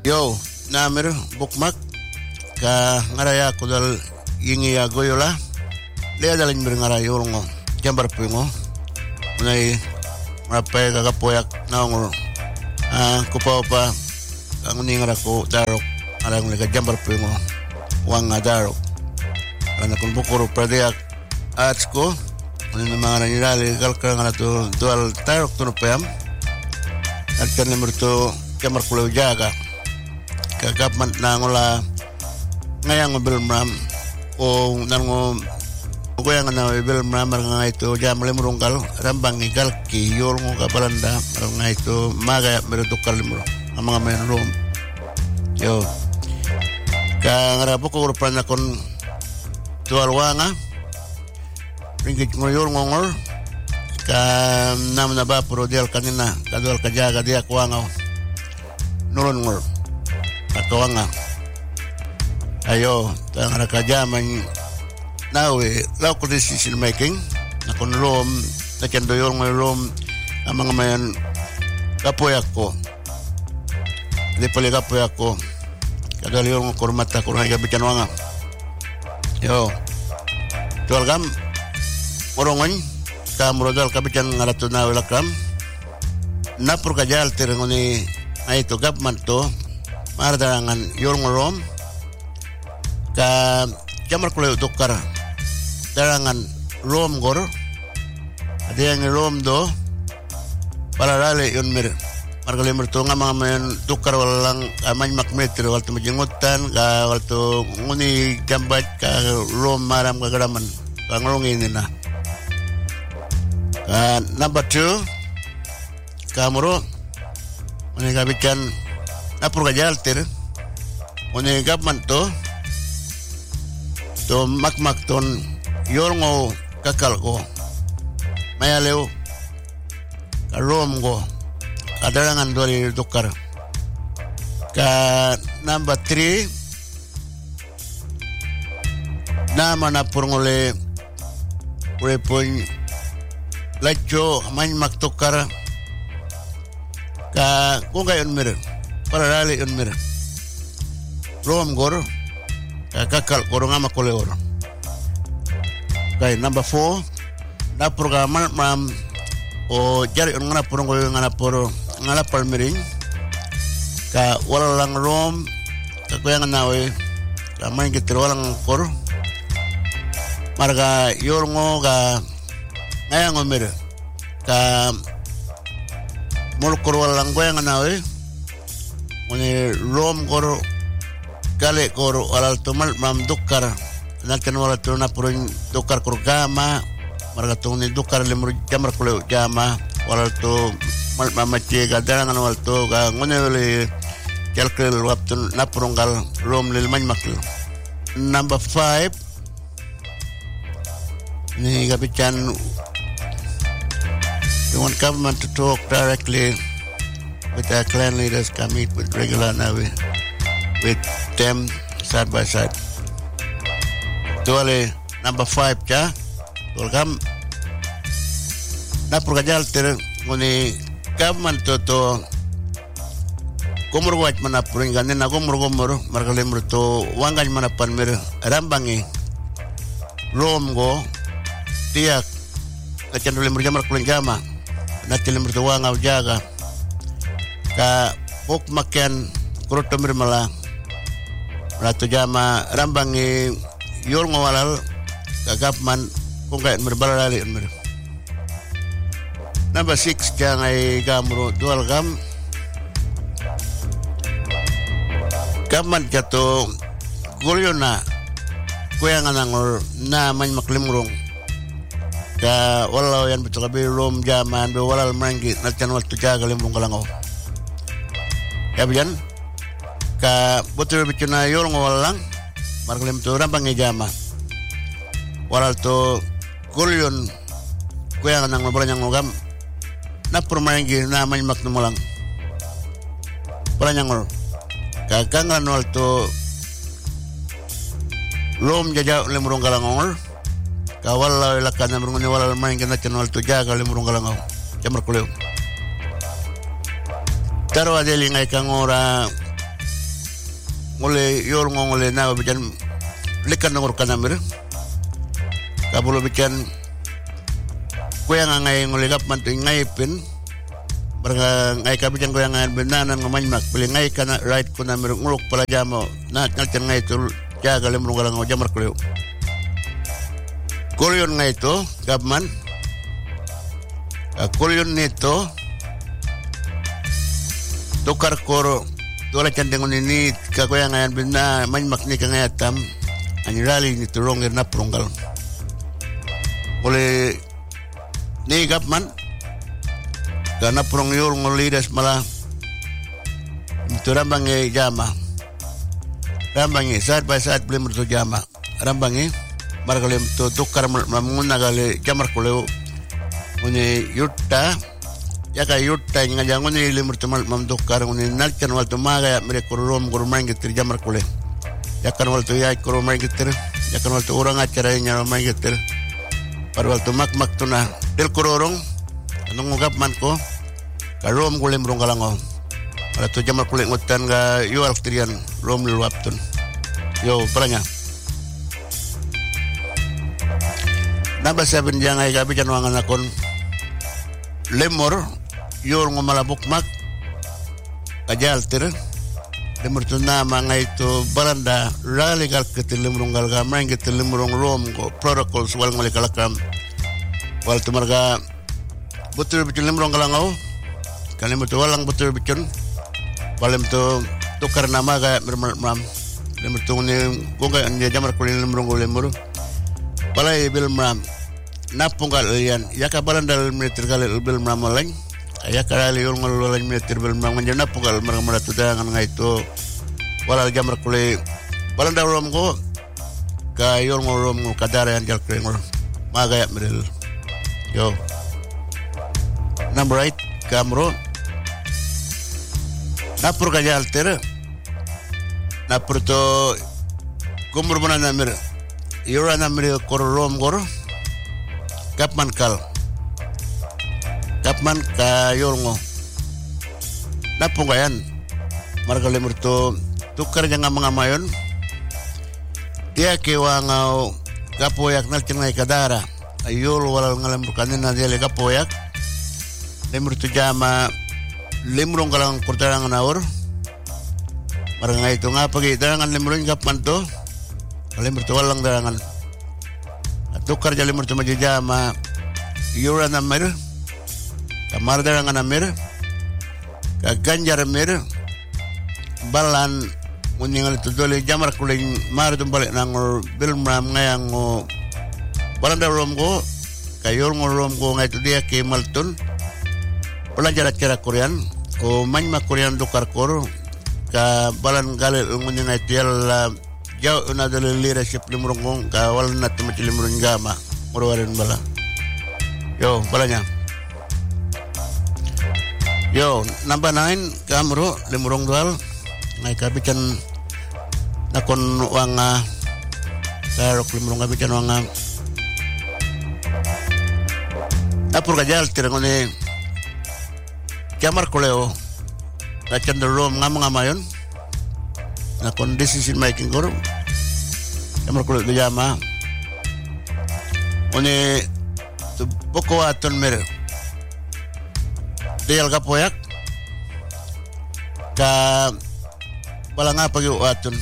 Yo, namir bukmak ka ngaraya ko dal yingi ya goyola. Dia dalin ngarayo ngo jambar pingo. Unay mapay kakapoyak naungol. Kupaw pa ang ningara ko darok arang lega jambar pingo. Wang darok. Ana kun bukuro pradiak atsko. Ano mga nangyari kalkang na to dual tarok to payam. At kanimur to jambar kulo jaga. Kagapman na ngula ngayang mobil mram o nango ko yang na mobil mram nga ito jam limurungkal rambang igal ki yol ngo kabalanda nga ito maga merutukal limuro ang mga men room yo ka ngarapo ko urupan na kon tual wanga ringgit ngoyor ngongor ka nam na ba pro dial kanina kadual kajaga dia kuangaw nulon ngor Katuanga. Ayo, tanga kajaman nawe local decision making na kun rom na kendo yung rom ang mga mayan kapoyak ko. Di pali kapoyak ko. Kadali yung kurmata ko na igabitan wanga. Yo. Tual gam morongon kamurodal kabitan ngarato na welakam. Napur kajal tirengoni ay to gapman to mardarangan yorong rom ka jamar kulo dokar darangan rom gor ada yang rom do para rale yon mir margali merto nga mga men dokar walang amany makmeter walto majingutan ka walto nguni jambat ka rom maram kagaraman ka ngolongin na number 2 kamuro ani gabikan napur kajaltir oni gapman to makmak ton yorngo kakal ko mayalew karom ko kadarangan dori dokar ka number 3 nama napur ngole urepon lacho man maktukar ka kung gayon mir para rali yon mir rom gor kakal gor nga makole oro kay number 4 na programa mam o jari on nga puro nga puro nga palmiring ka wala lang rom ka kuya nga nawe ka may gitro lang kor marga yorngo ka ngayang mir ka mulkor wala lang kuya nga nawe Muni rom koro kale koro alal tumal mam dukar nakan wala tu na purin dukar kurgama marga tu ni dukar lemur jamar kulo jama wala tu mal mamaci gadarangan wala tu ga ngone wale kalkel waktu na purunggal rom lil man makil number 5 ni gabican we want government to talk directly with our clan leaders, can meet with regular now with them side by side. Tuale number 5 cha. Welcome. Na purkajal ter ngoni government to komur wat mana puringan na komur margalim to wangan mana panmer rambangi rom go tiak kacandul merjamar kulinggama na tilim to wangaw jaga ka buk makian kuruto mirmala ratu jama rambangi yor ngawalal kagapman kung kaya mirbalalali mir number 6 jangay gamro dual gam gaman jato gulyo na kuya nga nangor na man maklimrong ka wala yan betul kabi rom jaman be walal mangi natyan wal tujaga limrong kalangaw Kabian ka betul betul na yorong walang margalim to rambangi jama walal to gulyon kuya nga nang mabalanyang ngogam na permaingi na man maknumulang balanyang ngor kakangan wal to lom jaja limrong kalangor kawal lakan namrung ni walal main kana channel to jaga limrong kalangaw jamar kuleo taro adeli ngai kangora ngole yor ngole na bijan lekan ngor kanamir kabulo bijan kuya ngai ngole gap man ngai pin barga ngai kabijan kuya ngai benanan ngamay mak pili ngai kana right kunamir nguluk pala jamo na nalcan ngai tul jaga lemrung galang jamar kuleu kolyon ngai to gapman kolyon neto tukar koro dola candengon ini kagoyangan bina manmak ni kangayatam anirali ni turong irna pronggal oleh ni gapman karena prong yul ngolidas malah itu rambangi jama rambangi saat by saat belum bertu jama rambangi margalim tu tukar mamuna gale jamar kuleu uni yutta ya kay yutta nga jangon ni limur tumal mamdukar uni nalkan wal tumaga mere kurum gurumang gitir jamar kule ya kan wal tu ya kurumang gitir ya kan wal tu orang acara nya mang gitir par wal tu mak tuna del kurorong anong ngugap man ko karom gulem rong galango ala tu jamar kule ngutan ga yu altrian rom luaptun yo paranya naba saben jangai gabi janwangan akon lemor yor ngomalabuk mak kajal tir lemor tu nama ngai tu baranda rali gal ketelimrung gal gamang ketelimrung rom ko protokol wal ngale kalakam wal tu marga betul betul lemrung galangau kan lemor tu walang betul betul walem tu tukar nama ga mermam lemor tu ni gonga nya jamar kulin lemrung lemor balai bil mam napunggal lian ya kabaran dal militer gal bil mamaleng ya karali ul ngol militer bil mam ngja napunggal merang tudangan ngai to walal jamar kule balan dal rom go kayor ngorom kadara yang jal krengor maga ya miril yo number 8 kamro napur kajal ter napur to kumur banana mir yura namri korom gor kapman ka yorngo napungayan marga lemur to tukar janga mangamayon dia kewangau gapoyak nal cengai kadara ayol walal ngalam kanina dia le gapoyak lemur to jama lemurong galang kurtarang naur marga ngai to ngapagi darangan lemurong kapman to lemur to walang darangan tukar jali lemur to majama yura namir kamar darangan namir kaganjar mir balan muningal to dole jamar kuling mar to balik nangor bil mam ngayang ngo balan darom go kayor ngorom go ngai to dia ke maltun pelajar cara Korean o manma Korean tukar kor ka balan galil muningal tial jauh na dalil leadership limurong kawal na temati limurong gama murwarin bala yo balanya yo number 9 kamro limurong dual ngai kabican nakon wanga sarok limurong kabican wanga apur kajal tirangone kamar koleo na cenderom ngamayon nakon decision making guru kamar kulit dijama oni tu boko aton mer dial gapoyak ka balanga pagi aton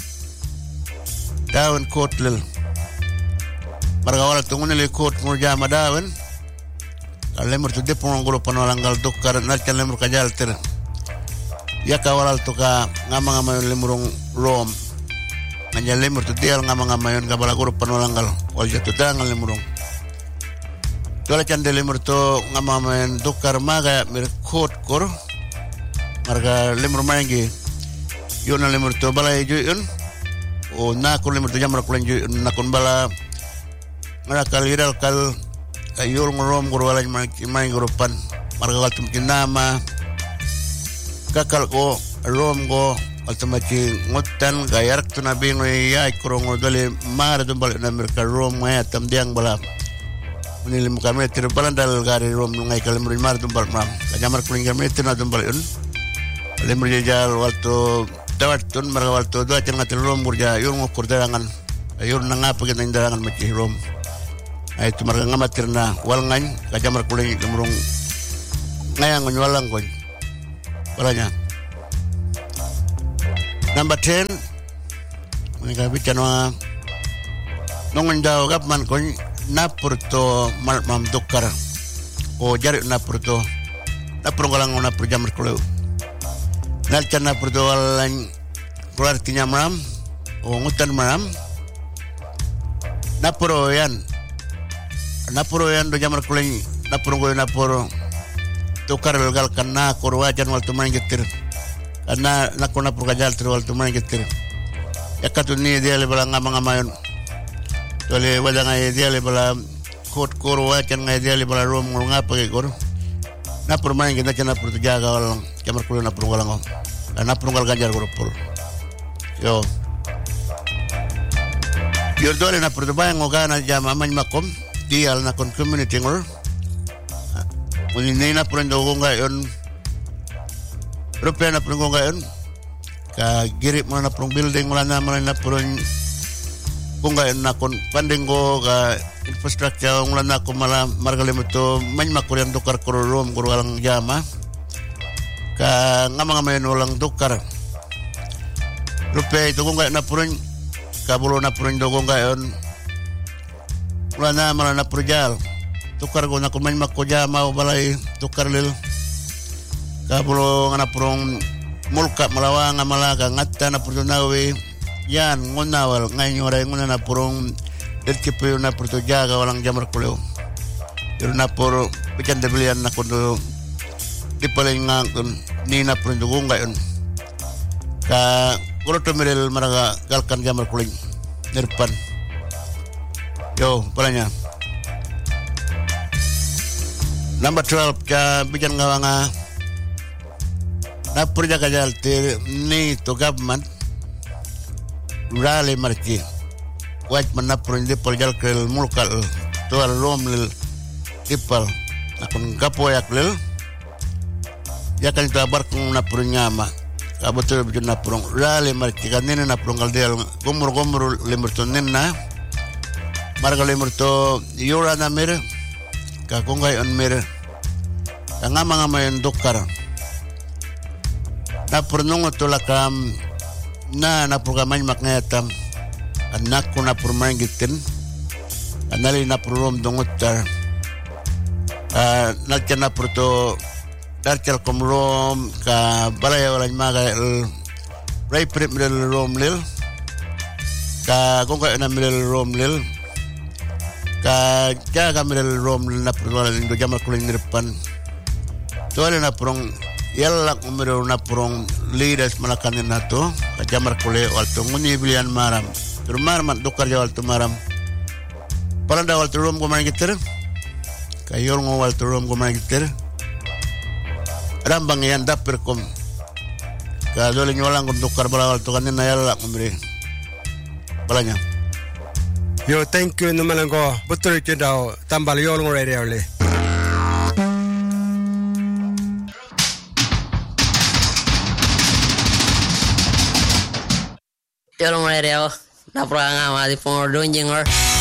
daun kotlel marga wala tungune le kot murjama daun kalemur tu depong guru panolanggal tukar nalcan lemur kajal ter ya kawalal to ka ngama-ngamayon lemurong rom nganya lemur to dial ngama-ngamayon ka bala guru panolanggal wal jatu dangal lemurong tola cande lemur to ngama-ngamayon tukar maga mir kot kor marga lemur mangi yona lemur to bala juyun o na ko lemur to jamar ko juyun nakon bala ngara kaliral kal ayul ngorom guru wala mai guru pan marga tum kinama kakal ko rom go ultimati ngutan gayar tu nabi ngoya ikrong dole mar dum bal na merka rom ngoya tam diang bala unilim kami terbalan dal gari rom ngai kalam mar dum bal mam jamar kuling kami tena dum bal un lemur jajal waktu Dawartun margawal to do acan ngatil rom burja yur ngukur darangan yur nanga pagitan darangan macih rom ay tu marga ngamatirna walngan kajamar kuling gemurung ngayang nywalang koy palanya. Number 10 mereka bicara nongon daw gapman koy napurto mam dokar o jari napurto napurgalang napur jamar kuling nalcan napurto walang artinya maram o ngutan maram napuro yan do jamar kuling napuro tukar gal kana korwajan wal tuman getir karena nakuna purgajal wal tuman getir yakatuni dia le bala ngama-ngamayon tole wala nga dia le bala kot korwajan nga dia le bala rom ngapa ke kor napur man kita cana pur jaga wal jamar kuling napur galang napur gal ganjar goropol yo dole napur bayang ngogana jama man makom dial na kon community ngor Unini na pun dogo ngayon, rupiah na pun ngayon, ka girip mo na pun building wala na man na pun kung ngayon na kon panding ko ka infrastructure wala na ko mala margalim ito man makuryang dukar kururum kurulang jama ka nga mayon walang dukar rupiah ito kung ngayon na pun kabulo na pun dogo ngayon wala na man na purjal tukar ko na kumain makuja mau balay tukar lil kabulo nga prong mulka malawa nga malaga ngatta na purtunawi yan ngunawal ngayon oray nguna na prong dirkipuyo na purtujaga walang jamar kuleo pero na puro pikan debilian na kundo di paling nga ni na purtugung ngayon ka kuroto miril maraga galkan jamar kuling nirpan yo palanya. Number 12 ka bijan nga na purja kajal ni to government rally marki waj man na purja poljal kel mulkal to al rom lil tipal akon gapoyak lil yakan to abar kung na purnya ma kabetul bijan na purong rally marki kanina na purong kaldel gomur limurto ninna marga limurto yura na mir ka kungay on mir nga mga mayon dokar na purnong tulakam na napugamay maknayatam anak ko na purmain gitin anali na purom dongotar nagtiyan na purto darchal komrom ka balay walang maga ray prip milil rom lil ka kungay na milil rom lil ka jaga milil rom lil na purwalan indo jamar kuling nirpan tuwala na prong yalak umiro na prong leaders malakanin na to kajamar kule walto nguni bilian maram pero maram dukar ja walto maram palanda walto rom ko man gitter kayor ngo walto rom ko man gitter rambang yan dapper kom ka dole nyolang ko dukar bala walto kanin na yalak umire balanya yo thank you numalango betul ke daw tambal yol ngo radio le Yolong radio na pranga ma di pon donjing or